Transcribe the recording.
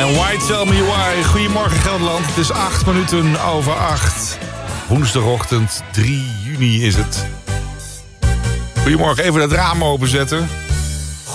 En Why Tell Me Why. Goedemorgen Gelderland. Het is 8:08. Woensdagochtend 3 juni is het. Goedemorgen, even het raam openzetten.